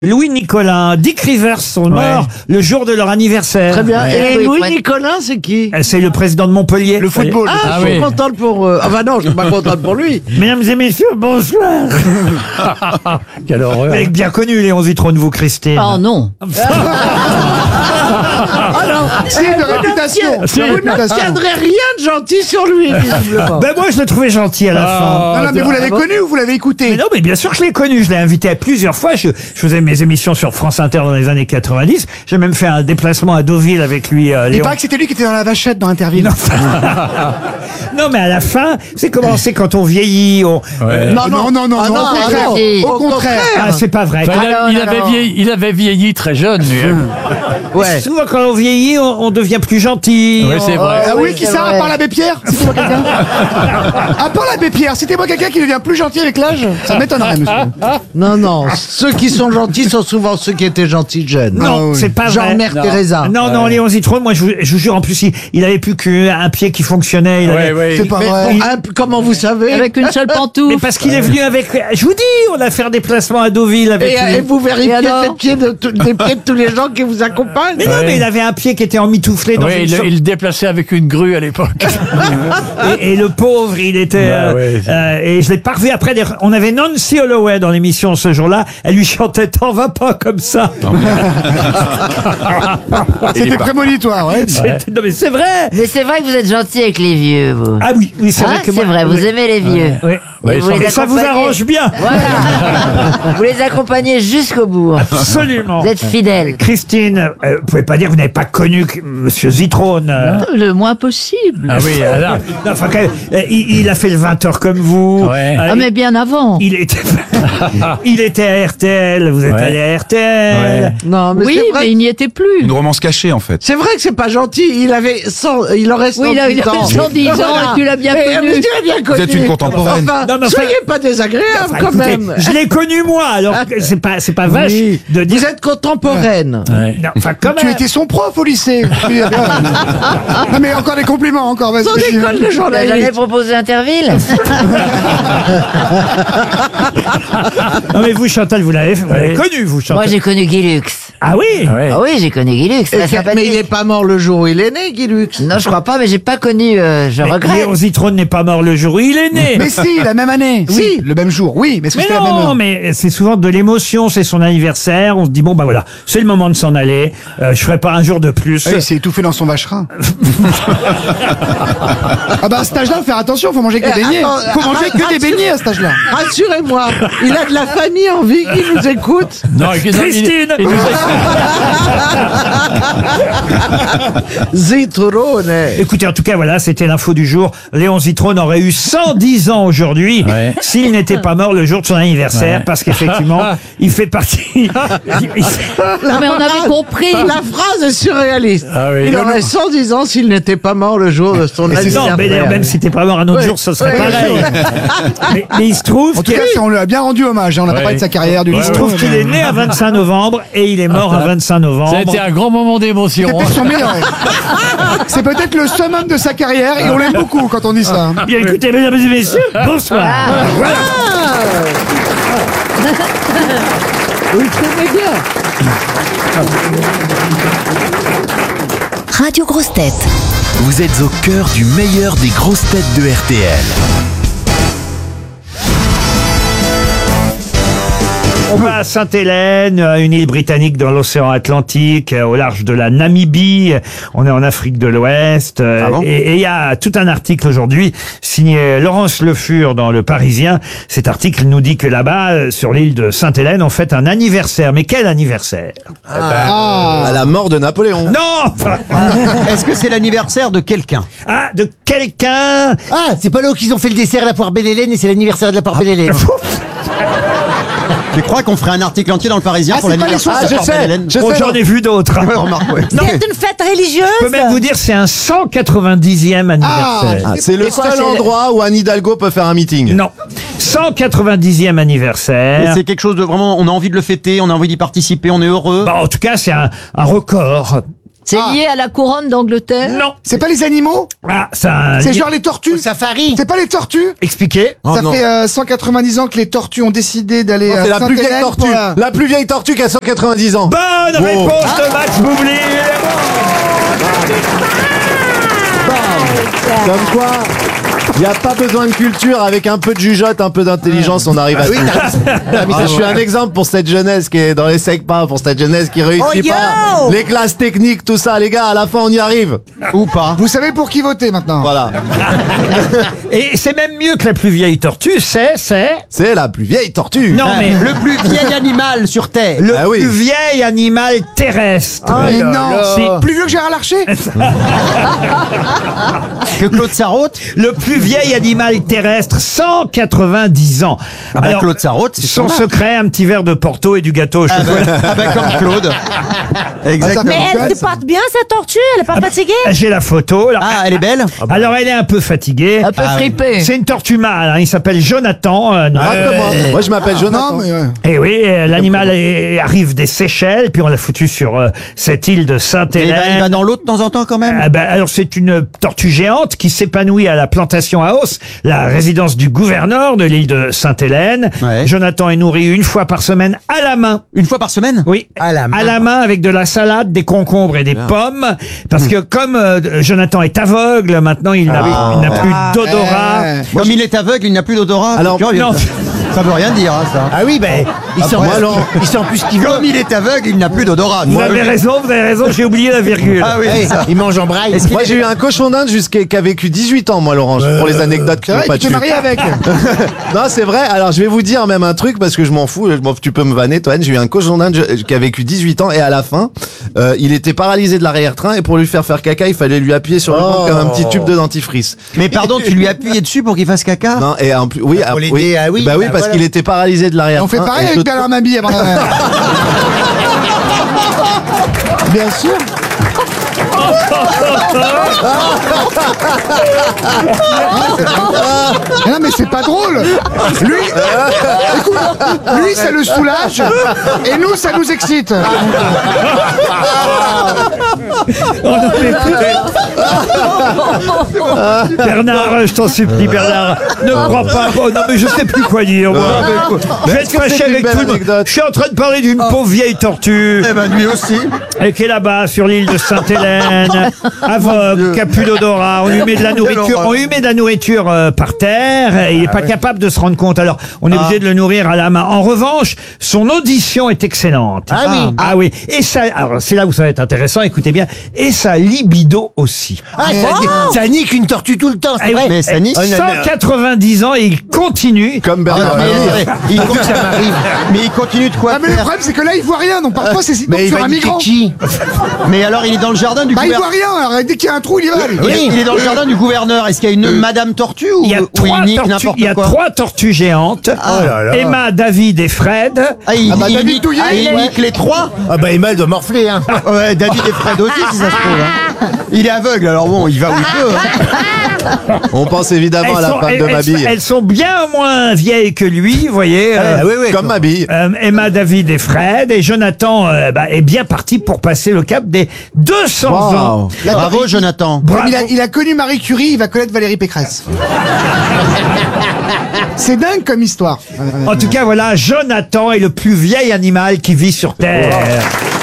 Louis Nicolin, Dick Rivers sont morts le jour de leur anniversaire. Très bien. Ouais. Et Oui, Louis ouais. Nicolin, c'est qui? C'est le président de Montpellier. Le football. Ah, je suis contente pour... Ah bah non, je suis pas contente pour lui. Mesdames et messieurs, bonsoir. Quelle horreur. Vous avez bien connu Léon Zitrone, vous, Christine. Oh non. Alors, C'est une réputation. C'est une vous réputation. n'obtiendrez rien de gentil sur lui, visiblement. Ben moi, je l'ai trouvé gentil à la fin. Non, non, mais vous l'avez connu ou vous l'avez Mais écouté? non, mais bien sûr que je l'ai connu. Je l'ai invité à plusieurs fois. Je faisais mes émissions sur France Inter dans les années 90. J'ai même fait un déplacement à Deauville avec lui, Il Léon. paraît que c'était lui qui était dans la vachette dans Interville. Non, mais à la fin, c'est comment c'est quand on vieillit. Non, non, non, non, Ah non, non, au contraire. ah non. Au contraire. Ah, c'est pas vrai. Il avait vieilli très jeune, lui. Ouais. Souvent, quand on vieillit, on devient plus gentil. Oui, c'est vrai. Ah oui, qui c'est ça, vrai. à part l'abbé Pierre? Citez-moi quelqu'un. À part l'abbé Pierre, citez-moi quelqu'un qui devient plus gentil avec l'âge? Ça m'étonnerait, monsieur. Non, non, ceux qui sont gentils sont souvent ceux qui étaient gentils jeunes. Non, Ah oui. c'est pas Genre vrai. Mère Teresa. Non, non, Léon Zitrone, moi, je vous jure, en plus, il avait plus qu'un pied qui fonctionnait. Il avait- C'est pas Mais vrai. bon, comment vous savez? Avec une seule Mais pantoufle. parce qu'il est venu avec... Je vous dis, on a fait un déplacement à Deauville avec lui. Et vous vérifiez Et alors les pieds des pieds de tous les gens qui vous accompagnent? Mais non, mais il avait un pied qui était emmitouflé dans Oui, une il le déplaçait avec une grue à l'époque. et le pauvre, il était... Bah ouais. et je l'ai pas revu après. On avait Nancy Holloway dans l'émission ce jour-là. Elle lui chantait « T'en vas pas comme ça ». C'était prémonitoire, ouais. Non, mais c'est vrai. Mais c'est vrai que vous êtes gentil avec les vieux, vous. Ah oui, oui, c'est Hein, vrai que c'est moi... vrai, vous oui. aimez les vieux. Oui. Ouais, Et vous les Et ça vous accompagnez. arrange bien. Voilà. Vous les accompagnez jusqu'au bout. Absolument. Vous êtes fidèles. Christine, vous pouvez pas dire que vous n'avez pas connu Monsieur Zitrone. Le moins possible. Ah oui, là. Non, enfin, il a fait le 20h comme vous. Ouais. Ah, mais bien avant. Il était, il était à RTL. Vous êtes Ouais. allé à RTL. Ouais. Non, mais Oui, c'est vrai. mais il n'y était plus. Une romance cachée, en fait. C'est vrai que c'est pas gentil. Il aurait 110 Oui, il avait ans. 110 ans et tu l'as bien Mais connu. tu l'as bien connu. Vous êtes une contemporaine. Enfin, Non, mais enfin- soyez pas désagréable Enfin, quand écoutez, même. je l'ai connu moi, alors que c'est pas vache Oui. de dire. Vous êtes contemporaine. Ouais. Non, enfin, quand Tu même. étais son prof au lycée. Non, mais encore des compliments, encore, vas-y. Sans école de Vous n'avez journaliste. jamais proposé Interville. Non, mais vous, Chantal, vous l'avez connu, vous, Chantal. Moi, j'ai connu Guy Lux. Ah oui. Ouais. Ah oui, j'ai connu Guy Lux. Très Mais sympathique. il est pas mort le jour où il est né, Guy Lux. Non, je crois pas, mais j'ai pas connu. Je Mais regrette. Léon Zitrone n'est pas mort le jour où il est né. Mais si, la même année. Si. Le même jour, oui. Mais est-ce que Mais c'était la même non, heure? mais c'est souvent de l'émotion, c'est son anniversaire, on se dit bon bah voilà, c'est le moment de s'en aller, je ferai pas un jour de plus. Ah, il s'est étouffé dans son vacherin. Ah bah à cet âge-là, faut faire attention, faut manger que des beignets. attends, Faut manger que des beignets à cet âge-là. Rassurez-moi, il a de la famille en vie qui nous écoute. Non, Christine. il nous Zitrone. Écoutez, en tout cas, voilà, c'était l'info du jour. Léon Zitrone aurait eu 110 ans aujourd'hui Ouais. s'il n'était pas mort le jour de son anniversaire, Ouais. parce qu'effectivement, il fait partie... Non, mais on avait compris. La phrase est surréaliste. Ah oui. Il aurait 110 ans s'il n'était pas mort le jour de son non, anniversaire. mais d'ailleurs, même si t'es pas mort un autre Ouais. jour, ce serait Ouais. pareil. mais il se trouve En tout que- cas, on lui a bien rendu hommage. On n'a pas Ouais. parlé de sa carrière, du Ouais, il se lycée. trouve qu'il est né un 25 novembre et il est mort un 25 Ça a novembre. été un grand moment d'émotion. C'est peut-être son meilleur. C'est peut-être le summum de sa carrière et on l'aime beaucoup quand on dit ça. Bien écoutez, mesdames et messieurs, bonsoir. Voilà. Oui, très bien. Radio Grosses Têtes. Vous êtes au cœur du meilleur des grosses têtes de RTL. On va à Sainte-Hélène, une île britannique dans l'océan Atlantique, au large de la Namibie. On est en Afrique de l'Ouest. bon Et il y a tout un article aujourd'hui signé Laurence Le Fur dans Le Parisien. Cet article nous dit que là-bas, sur l'île de Sainte-Hélène, on fête un anniversaire. Mais quel anniversaire? À la mort de Napoléon. Non. Est-ce que c'est l'anniversaire de quelqu'un? Ah, de quelqu'un. Ah, c'est pas là où qu'ils ont fait le dessert à la poire Belle-Hélène et c'est l'anniversaire de la poire Belle-Hélène. Je crois qu'on ferait un article entier dans le Parisien pour c'est pas les l'anniversaire de la sources, poire Belle-Hélène. Bon, j'en ai vu d'autres. Ouais, remarque, ouais. C'est une fête religieuse. Je peux même vous dire, c'est un 190e anniversaire. Ah, c'est le quoi, seul c'est le- endroit où Anne Hidalgo peut faire un meeting. Non. 190e Et anniversaire. c'est quelque chose de vraiment, on a envie de le fêter, on a envie d'y participer, on est heureux. Bah, en tout cas, c'est un record. C'est lié à la couronne d'Angleterre? Non. C'est pas les animaux? Ah, ça. C'est genre les tortues? Safari. C'est pas les tortues? Expliquez. Ça fait 190 ans que les tortues ont décidé d'aller à C'est la plus vieille Sainte-Hélène tortue. pour la- La plus vieille tortue qui a 190 ans. Bonne réponse de Max Boublil. Comme quoi, il n'y a pas besoin de culture, avec un peu de jugeote, un peu d'intelligence, on arrive à tout. Je suis un exemple pour cette jeunesse qui est dans les SECPA, pour cette jeunesse qui réussit pas. Les classes techniques, tout ça, les gars, à la fin on y arrive. Ou pas. Vous savez pour qui voter maintenant? Voilà. Et c'est même mieux que la plus vieille tortue, c'est... C'est la plus vieille tortue. Non, mais Le plus vieil animal sur Terre. le Ah oui. plus vieil animal terrestre. Mais non, C'est plus vieux que Gérard Larcher? Que Claude Sarraute. le plus vieil animal terrestre, 190 ans. Ah bah, Claude Sarraute, c'est son son secret, un petit verre de Porto et du gâteau au chocolat. Ah bah comme Claude. Exactement. Mais elle se porte bien, cette tortue? Elle est pas fatiguée? J'ai la photo. Là. Ah, elle est belle. Alors, elle est un peu fatiguée. Un peu fripée. C'est une tortue mâle, hein. Il s'appelle Jonathan. Moi je m'appelle Jonathan. Non, mais ouais. Et oui, l'animal arrive des Seychelles, puis on l'a foutu sur cette île de Et il va Sainte-Hélène. dans l'eau de temps en temps quand même. Ah ben, alors c'est une tortue géante qui s'épanouit à la plantation à Os, la résidence du gouverneur de l'île de Sainte-Hélène. Ouais. Jonathan est nourri une fois par semaine à la main. Une fois par semaine. Oui, À la main. avec de la salade, des concombres et des pommes. Parce que comme Jonathan est aveugle, maintenant il n'a plus d'odorat. Comme il est aveugle, il n'a plus d'odorat. Alors, C'est curieux, non. Ça veut rien dire, hein, ça. Ah oui, ben, il sent plus ce qu'il veut. Comme il est aveugle, il n'a plus d'odorat. Vous avez raison, j'ai oublié la virgule. Ah oui, Hey, c'est ça. il mange en braille. Moi j'ai eu un cochon d'Inde qui a vécu 18 ans, moi Laurent, pour les anecdotes qui C'est n'ont vrai, pas tu t'es tué. marié avec? Non, c'est vrai. Alors, je vais vous dire même un truc parce que je m'en fous. Tu peux me vanner, toi. J'ai eu un cochon d'Inde qui a vécu 18 ans et à la fin, il était paralysé de l'arrière-train et pour lui faire caca, il fallait lui appuyer sur le ventre comme un petit tube de dentifrice. Mais pardon, tu lui as appuyé dessus pour qu'il fasse caca? Non, et en plus, oui, Pour oui, l'aider, ah oui, bah oui, bah parce voilà. qu'il était paralysé de l'arrière-train. On fait pareil et avec Bernard Mabille avant la mer. Bien sûr. Non mais c'est pas drôle. Lui, écoute, lui ça le soulage et nous ça nous excite. Bernard, je t'en supplie, Bernard, ne crois pas. Oh, non, mais je sais plus quoi dire. Moi. Je vais être fâché c'est une avec belle tout le monde. anecdote. Je suis en train de parler d'une pauvre vieille tortue. Eh ben, lui aussi. Et qui est là-bas sur l'île de Sainte-Hélène, aveugle, qui a plus d'odorat. On lui met de la nourriture, par terre. Et il n'est pas capable de se rendre compte. Alors, on est obligé de le nourrir à la main. En revanche, son audition est excellente. Ah oui. Ah oui. Et ça, alors c'est là où ça va être intéressant. Écoutez bien. Et sa libido aussi. Ah, ça nique une tortue tout le temps, c'est Eh vrai. oui, Mais ça nique. 190 ans et il continue. Comme Bernard. Il mais il continue de quoi Ah mais le faire? problème c'est que là il voit rien donc parfois c'est Mais il sur va un niquer migrant. qui? Mais alors, il est dans le jardin du Bah il gouverneur. voit rien alors dès qu'il y a un trou il y va. lui. Il est dans le jardin du gouverneur. Est-ce qu'il y a une Madame Tortue ou Il y a ou trois il nique tortues, n'importe il y a quoi? trois tortues géantes. Emma, David et Fred. Ah, il, bah, il David nique, Douillet, il ouais. nique les trois. Ah bah Emma, elle doit morfler, hein. Ouais, David et Fred aussi, si ça se trouve. Hein. Il est aveugle, alors bon, il va où il peut. Hein. On pense évidemment à la femme de Mabille. elles sont bien moins vieilles que lui, vous voyez. Comme Mabille. Emma, David et Fred. Et Jonathan est bien parti pour passer le cap des 200 ans. Bravo, Jonathan. Comme il a connu Marie Curie, il va connaître Valérie Pécresse. C'est dingue comme histoire. En tout cas, voilà, Jonathan est le plus vieil animal qui vit sur Terre.